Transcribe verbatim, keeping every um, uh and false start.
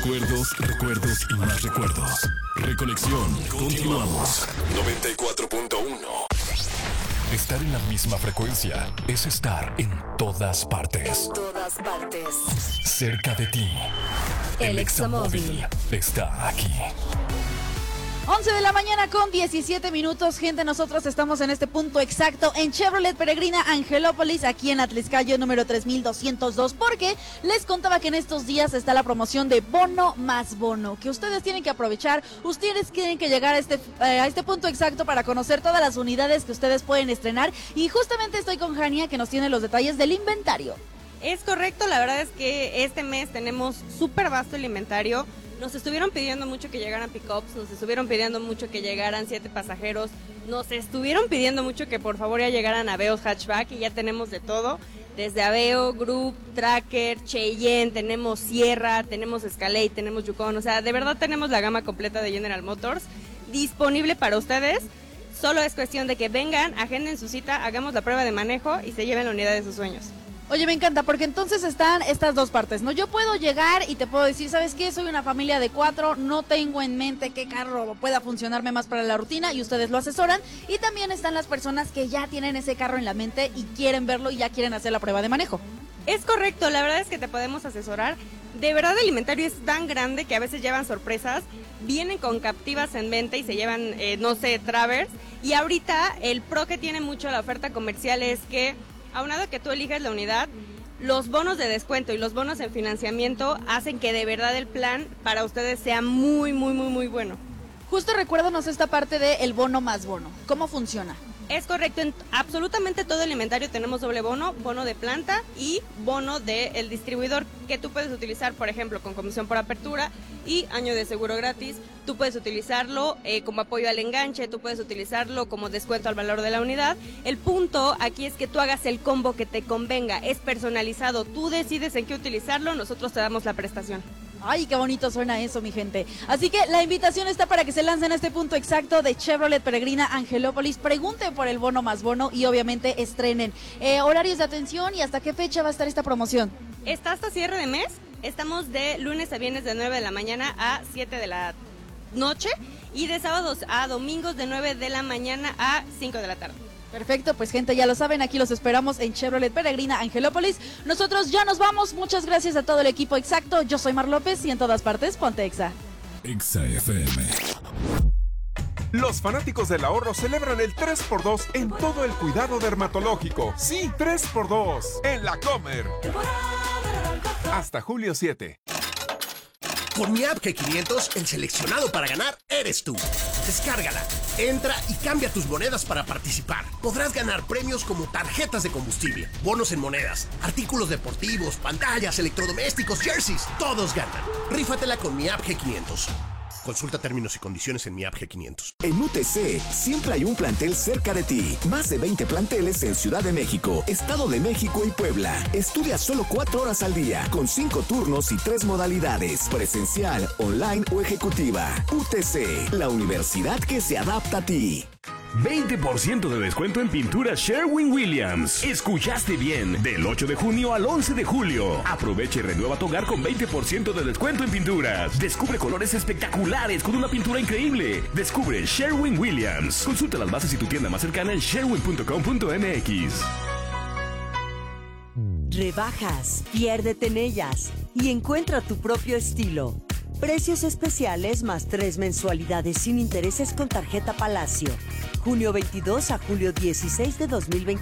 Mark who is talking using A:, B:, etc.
A: Recuerdos, recuerdos y más recuerdos. Reconexión. Continuamos. noventa y cuatro punto uno. Estar en la misma frecuencia es estar en todas partes.
B: En todas partes.
A: Cerca de ti. El Examóvil está aquí.
C: once de la mañana con diecisiete minutos, gente, nosotros estamos en este punto exacto en Chevrolet Peregrina Angelópolis, aquí en Atlixcallo número tres mil doscientos dos, porque les contaba que en estos días está la promoción de bono más bono, que ustedes tienen que aprovechar, ustedes tienen que llegar a este, eh, a este punto exacto para conocer todas las unidades que ustedes pueden estrenar, y justamente estoy con Jania, que nos tiene los detalles del inventario.
D: Es correcto, la verdad es que este mes tenemos súper vasto el inventario. Nos estuvieron pidiendo mucho que llegaran pickups, nos estuvieron pidiendo mucho que llegaran siete pasajeros, nos estuvieron pidiendo mucho que por favor ya llegaran Aveos hatchback, y ya tenemos de todo, desde Aveo, Group, Tracker, Cheyenne, tenemos Sierra, tenemos Escalade, tenemos Yukon, o sea, de verdad tenemos la gama completa de General Motors disponible para ustedes. Solo es cuestión de que vengan, agenden su cita, hagamos la prueba de manejo y se lleven la unidad de sus sueños.
C: Oye, me encanta, porque entonces están estas dos partes, ¿no? Yo puedo llegar y te puedo decir, ¿sabes qué? Soy una familia de cuatro, no tengo en mente qué carro pueda funcionarme más para la rutina, y ustedes lo asesoran. Y también están las personas que ya tienen ese carro en la mente y quieren verlo y ya quieren hacer la prueba de manejo.
D: Es correcto, la verdad es que te podemos asesorar. De verdad el inventario es tan grande que a veces llevan sorpresas, vienen con captivas en mente y se llevan, eh, no sé, Travers. Y ahorita el pro que tiene mucho la oferta comercial es que, aunado a que tú eliges la unidad, los bonos de descuento y los bonos en financiamiento hacen que de verdad el plan para ustedes sea muy, muy, muy, muy bueno.
C: Justo recuérdanos esta parte de el bono más bono. ¿Cómo funciona?
D: Es correcto, en absolutamente todo el inventario tenemos doble bono, bono de planta y bono del distribuidor, que tú puedes utilizar, por ejemplo, con comisión por apertura y año de seguro gratis. Tú puedes utilizarlo eh, como apoyo al enganche, tú puedes utilizarlo como descuento al valor de la unidad. El punto aquí es que tú hagas el combo que te convenga, es personalizado, tú decides en qué utilizarlo, nosotros te damos la prestación.
C: Ay, qué bonito suena eso, mi gente. Así que la invitación está para que se lancen a este punto exacto de Chevrolet Peregrina Angelópolis. Pregunten por el bono más bono y obviamente estrenen. Eh, horarios de atención y hasta qué fecha va a estar esta promoción.
D: Está hasta cierre de mes. Estamos de lunes a viernes de nueve de la mañana a siete de la noche y de sábados a domingos de nueve de la mañana a cinco de la tarde.
C: Perfecto, pues gente, ya lo saben, aquí los esperamos en Chevrolet Peregrina Angelópolis. Nosotros ya nos vamos, muchas gracias a todo el equipo exacto. Yo soy Mar López y en todas partes, ponte Exa.
A: Exa F M.
E: Los fanáticos del ahorro celebran el tres por dos en todo el cuidado dermatológico. Sí, tres por dos en La Comer. Hasta julio siete.
F: Con mi app G quinientos, el seleccionado para ganar eres tú. Descárgala, entra y cambia tus monedas para participar. Podrás ganar premios como tarjetas de combustible, bonos en monedas, artículos deportivos, pantallas, electrodomésticos, jerseys. Todos ganan. Rífatela con mi app G quinientos. Consulta términos y condiciones en mi app G quinientos.
G: En U T C siempre hay un plantel cerca de ti. Más de veinte planteles en Ciudad de México, Estado de México y Puebla. Estudia solo cuatro horas al día, con cinco turnos y tres modalidades: presencial, online o ejecutiva. U T C, la universidad que se adapta a ti.
H: veinte por ciento de descuento en pintura Sherwin-Williams. Escuchaste bien, del ocho de junio al once de julio. Aprovecha y renueva tu hogar con veinte por ciento de descuento en pinturas. Descubre colores espectaculares con una pintura increíble. Descubre Sherwin-Williams. Consulta las bases y tu tienda más cercana en sherwin punto com punto m x.
I: Rebajas, piérdete en ellas y encuentra tu propio estilo. Precios especiales más tres mensualidades sin intereses con tarjeta Palacio. junio veintidós a julio dieciséis de dos mil veinte.